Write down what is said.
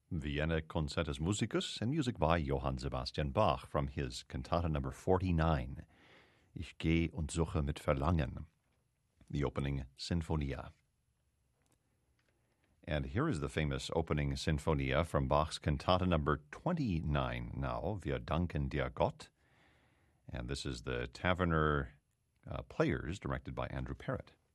Vienna Concertus Musicus, and music by Johann Sebastian Bach from his Cantata number 49, Ich geh und suche mit Verlangen, the opening Sinfonia. And here is the famous opening Sinfonia from Bach's Cantata number 29 now, Wir danken dir Gott. And this is the Taverner Players, directed by Andrew Parrott.